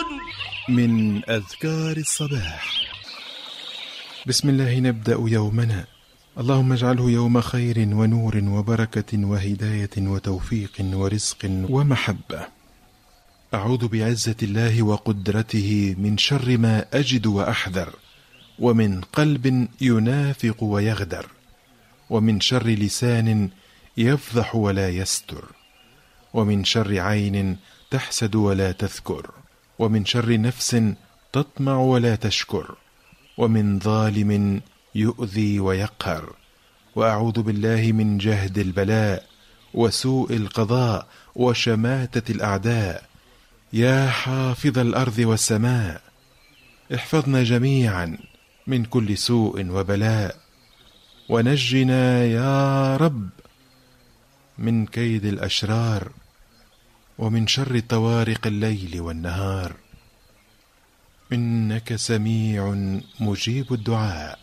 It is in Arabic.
من أذكار الصباح. بسم الله نبدأ يومنا. اللهم اجعله يوم خير ونور وبركة وهداية وتوفيق ورزق ومحبة. أعوذ بعزة الله وقدرته من شر ما أجد وأحذر، ومن قلب ينافق ويغدر، ومن شر لسان يفضح ولا يستر، ومن شر عين تحسد ولا تذكر، ومن شر نفس تطمع ولا تشكر، ومن ظالم يؤذي ويقهر. وأعوذ بالله من جهد البلاء وسوء القضاء وشماتة الأعداء. يا حافظ الأرض والسماء، احفظنا جميعا من كل سوء وبلاء، ونجنا يا رب من كيد الأشرار، ومن شر طوارق الليل والنهار، إنك سميع مجيب الدعاء.